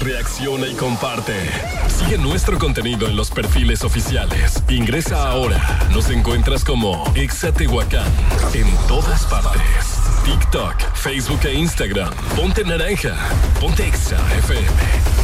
reacciona y comparte. Sigue nuestro contenido en los perfiles oficiales. Ingresa ahora. Nos encuentras como Exa Tehuacán en todas partes. TikTok, Facebook e Instagram. Ponte naranja. Ponte Exa FM.